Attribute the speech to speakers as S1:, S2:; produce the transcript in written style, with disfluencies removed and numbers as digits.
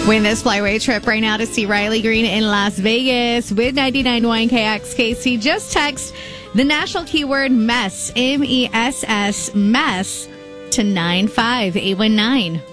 S1: Win this flyway trip right now to see Riley Green in Las Vegas with 99.1 KXKC. Just text the national keyword MESS, MESS, MESS to 95819.